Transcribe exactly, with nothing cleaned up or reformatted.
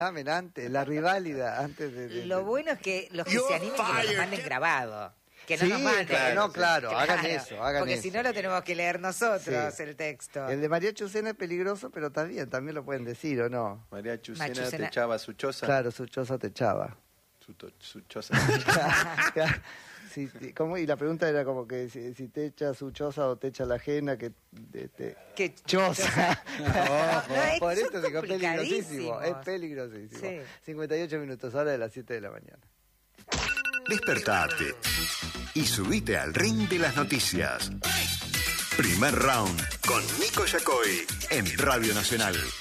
llamen antes, la riválida, antes de... de- Lo de- bueno es que los que se animen que nos manden grabado. Que no Sí, nos manden. claro, no, claro, hagan eso, hagan Porque eso. si no lo tenemos que leer nosotros, Sí. el texto. El de María Chucena es peligroso, pero está bien, también lo pueden decir, ¿o no? María Chucena, Machucena. te echaba su choza. Claro, su choza te echaba. Su, to- su choza. Claro. Sí, sí, ¿cómo? Y la pregunta era como que si, si te echa su choza o te echa la ajena, que te, te- Que choza. No, es- Por son eso digo, es peligrosísimo, complicadísimos. es peligrosísimo. Sí. cincuenta y ocho minutos, hora de las siete de la mañana. Despertate y subite al ring de las noticias. Primer round con Nico Yacoy en Radio Nacional.